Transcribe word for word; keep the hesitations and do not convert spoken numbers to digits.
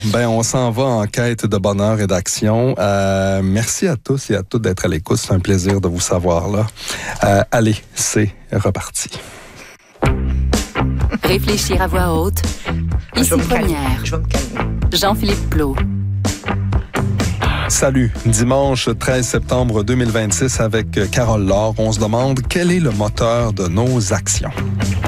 Ben, on s'en va en quête de bonheur et d'action. Euh, merci à tous et à toutes d'être à l'écoute. C'est un plaisir de vous savoir là. Euh, allez, c'est reparti. Réfléchir à voix haute. Ici Première. Je vais me calmer. Jean-Philippe Plault. Salut, dimanche treize septembre deux mille vingt-six avec Carole Laure. On se demande quel est le moteur de nos actions.